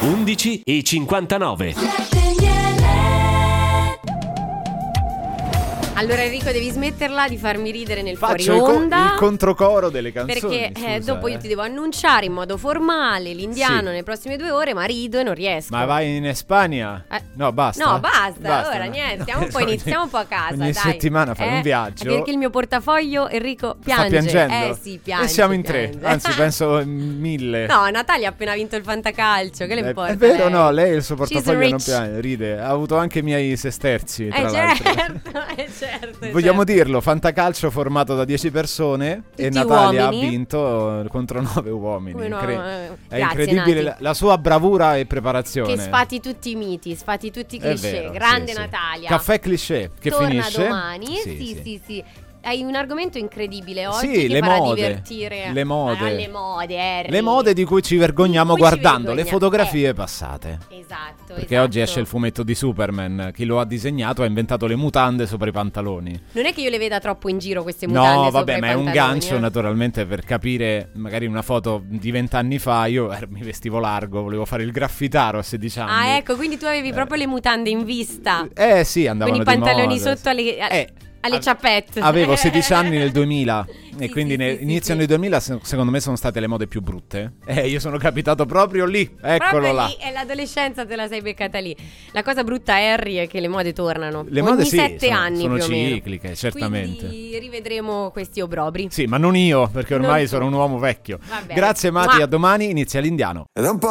11:59. Allora Enrico, devi smetterla di farmi ridere nel fuori Faccio onda, il controcoro delle canzoni. perché scusa, dopo io ti devo annunciare in modo formale l'indiano nelle prossime 2 ore, ma rido e non riesco. Ma vai in Spagna? No, basta. No, basta. Ora no. niente, iniziamo un po' a casa. Ogni dai. settimana fare un viaggio. Perché il mio portafoglio, Enrico, Sta piange. piangendo? Sì, piange. E siamo in 3, piange. anzi penso in 1000. No, Natalia ha appena vinto il fantacalcio, che le importa? È vero, lei? no, lei il suo She's portafoglio non rich. piange, ride. Ha avuto anche i miei sesterzi, tra l'altro. certo. Vogliamo dirlo, fantacalcio formato da 10 persone e Tutti Natalia uomini. ha vinto contro 9 uomini. Come no, È grazie, incredibile Nati. la sua bravura e preparazione. Che sfati tutti i miti, sfati tutti i È cliché. vero, Grande sì, sì. Natalia. Caffè cliché che Torna finisce domani. Sì. Hai un argomento incredibile oggi Sì, che le farà mode. divertire. Le mode. Le mode, Harry. Le mode di cui ci vergogniamo Di cui ci guardando le vergogniamo. fotografie passate. Esatto. Perché oggi esce il fumetto di Superman. Chi lo ha disegnato ha inventato le mutande sopra i pantaloni. Non è che io le veda troppo in giro queste mutande. No, sopra vabbè, i ma è un pantaloni, gancio naturalmente per capire. Magari una foto di 20 anni fa io mi vestivo largo, volevo fare il graffitaro a 16 anni. Ah, ecco, quindi tu avevi proprio le mutande in vista. Sì, andavano Quindi i di pantaloni moda. sotto alle ciappette. Avevo 16 anni nel 2000 Sì, e quindi sì, inizio sì. nel 2000 secondo me sono state le mode più brutte. Io sono capitato proprio lì, eccolo Proprio là. lì, e l'adolescenza te la sei beccata lì. La cosa brutta, Harry, è che le mode tornano. Le mode ogni sì, 7 sono- anni sono più o meno. cicliche, certamente. Quindi rivedremo questi obrobri. Sì, ma non io, perché ormai Non tu. sono un uomo vecchio. Va bene. Grazie Mati, Mua. a domani inizia l'Indiano. Ed è un po'